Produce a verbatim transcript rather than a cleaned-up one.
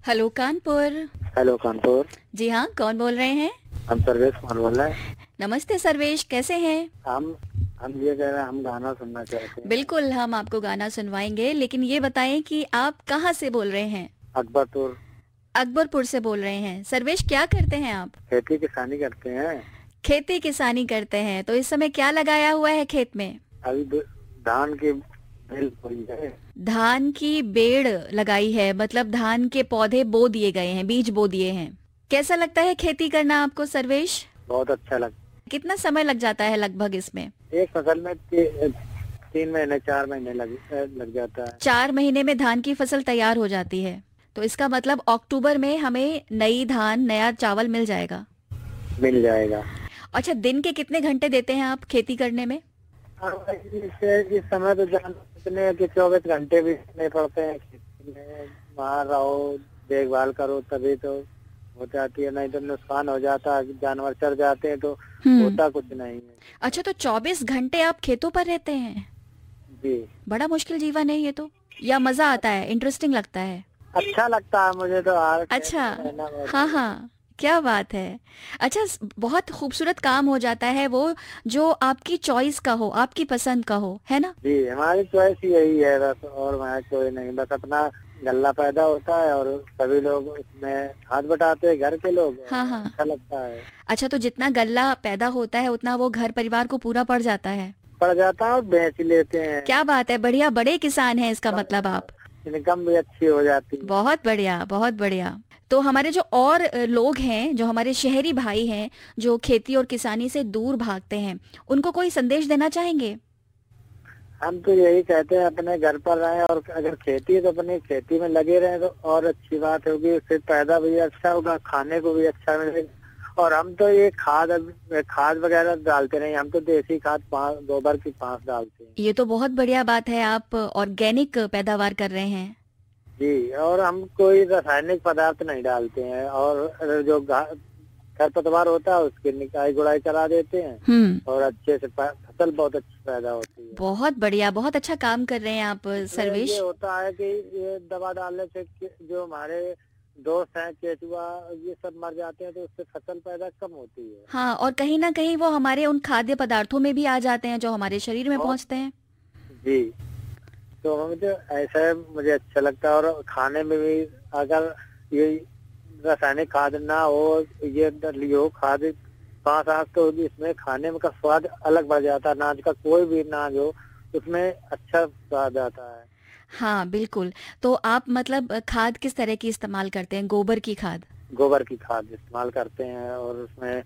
Hello Kanpur. Hello Kanpur. जी हाँ, कौन बोल रहे हैं? हम सर्वेश कुमार बोल रहे हैं। नमस्ते सर्वेश, कैसे हैं? हम हम ये कह रहे हैं, हम गाना सुनना चाहते हैं। बिल्कुल, हम आपको गाना सुनवाएंगे, लेकिन ये बताएं कि आप कहाँ से बोल रहे हैं? अकबरपुर। अकबरपुर से बोल रहे हैं। सर्वेश, क्या करते हैं आप? खेती किसानी करते हैं। खेती किसानी करते हैं, तो इस समय क्या लगाया हुआ है खेत में? अभी द- धान की बेल बोई है। धान की बेड़ लगाई है, मतलब धान के पौधे बो दिए गए हैं, बीज बो दिए हैं। कैसा लगता है खेती करना आपको सर्वेश? बहुत अच्छा लग। कितना समय लग जाता है लगभग इसमें? एक फसल में ती, तीन महीने चार महीने लग लग जाता है। चार महीने में धान की फसल तैयार हो जाती है, तो इसका मतलब अक्टूबर में हमें नई धान, नया चावल मिल जाएगा। मिल जाएगा। अच्छा, दिन के कितने घंटे देते हैं आप खेती करने में? और इस इस समय तो जान इतने कि चौबीस घंटे भी नहीं पड़ते हैं खेती में। वहाँ रहो, देखभाल करो, तभी तो हो जाती है, नहीं तो नुकसान हो जाता है। जानवर चढ़ जाते हैं तो हम्म। होता कुछ नहीं है। अच्छा, तो चौबीस घंटे आप खेतों पर रहते हैं? जी। बड़ा मुश्किल जीवन है ये तो। या मजा आता है, इंटरेस्टिंग लगता है? अच्छा लगता है मुझे तो। यार अच्छा। रहना बहुत हाँ हाँ, क्या बात है। अच्छा, स- बहुत खूबसूरत काम हो जाता है वो, जो आपकी चॉइस का हो, आपकी पसंद का हो, है ना? जी। हमारी चॉइस यही है बस, और मैं कोई नहीं। बस अपना गल्ला पैदा होता है और सभी लोग उसमें हाथ बटाते हैं, घर के लोग। हाँ हाँ। अच्छा लगता है। अच्छा, तो जितना गल्ला पैदा होता है उतना वो घर परिवार को पूरा पड़ जाता है? पड़ जाता है और बेच लेते हैं। क्या बात है, बढ़िया, बड़े किसान हैं इसका मतलब आप। इनकम भी अच्छी हो जाती है। बहुत बढ़िया, बहुत बढ़िया। तो हमारे जो और अ, लोग हैं, जो हमारे शहरी भाई हैं, जो खेती और किसानी से दूर भागते हैं, उनको कोई संदेश देना चाहेंगे? हम तो यही कहते हैं, अपने घर पर रहें, और अगर खेती है तो अपनी खेती में लगे रहें तो और अच्छी बात होगी। उससे पैदा भी अच्छा होगा, खाने को भी अच्छा मिलेगा। और हम तो ये खाद खाद वगैरह डालते नहीं, हम तो देसी खाद पांच गोबर की पांच डालते हैं। ये तो बहुत बढ़िया बात है, आप ऑर्गेनिक पैदावार कर रहे हैं। जी। और हम कोई रासायनिक पदार्थ नहीं डालते हैं। और जो घा- खरपतवार होता है उसकी निकाई गुड़ाई करा देते हैं हम्म। और अच्छे से प- फसल बहुत अच्छी पैदा होती है। बहुत बढ़िया, बहुत अच्छा काम कर रहे हैं आप इसमें ये सर्वेश। होता है कि ये दवा डालने से कि- जो हमारे दोस्त हैं केचुआ, ये सब मर जाते हैं, तो उससे फसल पैदा कम होती है। हाँ, और कहीं ना कहीं वो हमारे उन खाद्य पदार्थों में भी आ जाते हैं जो हमारे शरीर में और पहुंचते हैं। जी। तो मुझे ऐसा है, मुझे अच्छा लगता है। और खाने में भी अगर ये रासायनिक खाद ना हो, ये डली हो खाद पांच आठ, तो इसमें खाने में का स्वाद अलग बढ़ जाता है। अनाज का कोई भी अनाज हो उसमें अच्छा स्वाद आता है। हाँ बिल्कुल। तो आप मतलब खाद किस तरह की इस्तेमाल करते हैं? गोबर की खाद? गोबर की खाद इस्तेमाल करते हैं और उसमें